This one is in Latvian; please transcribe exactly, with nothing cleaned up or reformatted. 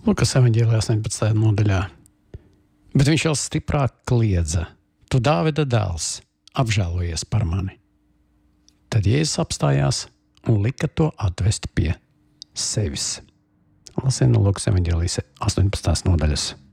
Lukas evaņģēlijā astoņpadsmitajā nodaļā. Bet viņš vēl stiprāk kliedza: Tu Dāvida dēls, apžēlojies par mani. Tad Jēzus apstājās un lika to atvest pie sevis. Lasījām no Lukas evaņģēlijas astoņpadsmitās nodaļas.